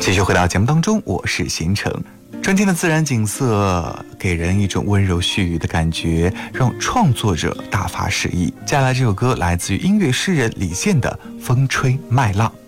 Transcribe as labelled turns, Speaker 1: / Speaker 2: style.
Speaker 1: 继续回到节目当中，我是贤成。春天的自然景色给人一种温柔煦语的感觉，让创作者大发诗意。接下来这首歌来自于音乐诗人李健的《风吹麦浪》。